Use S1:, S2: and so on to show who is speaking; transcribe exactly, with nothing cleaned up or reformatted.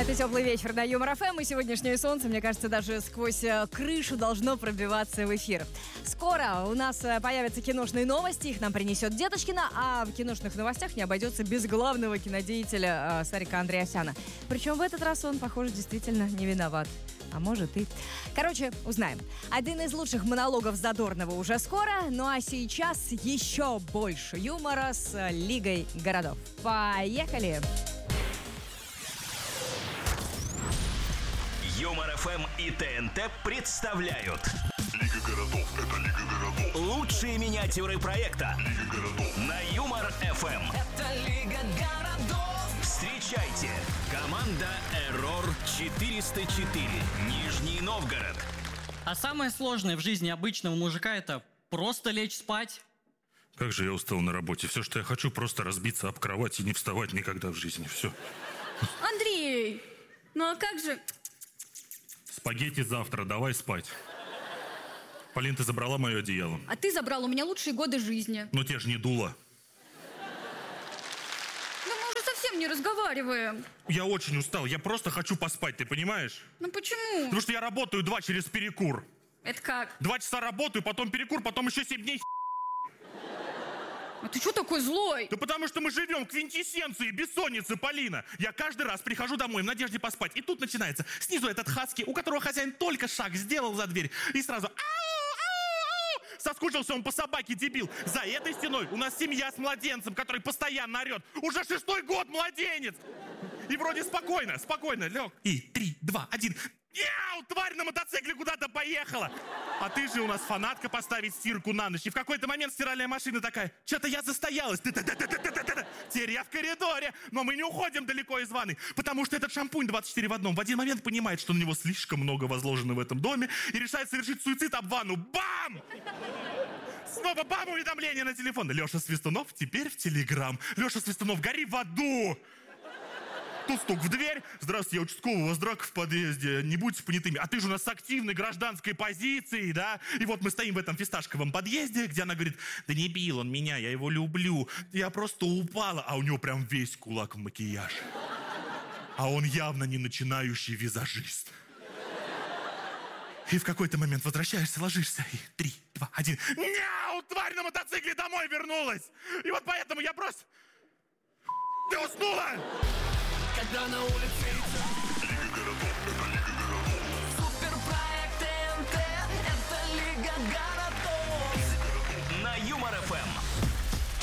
S1: Это теплый вечер на Юмор ФМ, и сегодняшнее солнце, мне кажется, даже сквозь крышу должно пробиваться в эфир. Скоро у нас появятся киношные новости, их нам принесет Деточкина, а в киношных новостях не обойдется без главного кинодеятеля э, Сарика Андреасяна. Причем в этот раз он, похоже, действительно не виноват. А может и... Короче, узнаем. Один из лучших монологов Задорнова уже скоро, ну а сейчас еще больше юмора с Лигой городов. Поехали!
S2: Юмор ФМ и ТНТ представляют
S3: Лига городов, это Лига городов.
S2: лучшие миниатюры проекта
S3: Лига городов.
S2: на Юмор ФМ.
S4: Это Лига городов.
S2: Встречайте, команда Эррор четыреста четыре, Нижний Новгород.
S5: А самое сложное в жизни обычного мужика — это просто лечь спать.
S3: Как же я устал на работе. Все, что я хочу, просто разбиться об кровать и не вставать никогда в жизни. Все.
S6: Андрей, ну а как же...
S3: Спагетти завтра, давай спать. Полин, ты забрала мое одеяло.
S6: А ты забрал у меня лучшие годы жизни.
S3: Но те же не дуло.
S6: Да мы уже совсем не разговариваем.
S3: Я очень устал, я просто хочу поспать, ты понимаешь?
S6: Ну почему?
S3: Потому что я работаю два через перекур.
S6: Это как?
S3: Два часа работаю, потом перекур, потом еще семь дней.
S6: А ты что такой злой?
S3: Да потому что мы живем в квинтэссенции бессонницы, Полина. Я каждый раз прихожу домой в надежде поспать. И тут начинается. Снизу этот хаски, у которого хозяин только шаг сделал за дверь. И сразу... Ау, ау, ау! Соскучился он по собаке, дебил. За этой стеной у нас семья с младенцем, который постоянно орет. Уже шестой год младенец. И вроде спокойно, спокойно лег. И три, два, один... Яу, тварь на мотоцикле куда-то поехала. А ты же у нас фанатка поставить стирку на ночь. И в какой-то момент стиральная машина такая: что-то я застоялась. Теперь я в коридоре. Но мы не уходим далеко из ванны, потому что этот шампунь двадцать четыре в одном в один момент понимает, что на него слишком много возложено в этом доме, и решает совершить суицид об ванну. Бам! Снова бам, уведомление на телефон. Леша Свистунов теперь в Телеграм. Леша Свистунов, гори в аду! Тут стук в дверь. Здравствуйте, я участковый, у вас драка в подъезде. Не будьте понятыми. А ты же у нас с активной гражданской позицией, да? И вот мы стоим в этом фисташковом подъезде, где она говорит: да не бил он меня, я его люблю. Я просто упала. А у него прям весь кулак в макияже. А он явно не начинающий визажист. И в какой-то момент возвращаешься, ложишься, и три, два, один. Няу, тварь на мотоцикле домой вернулась. И вот поэтому я просто... Ты уснула?
S4: Когда на улице
S3: Лига городов, это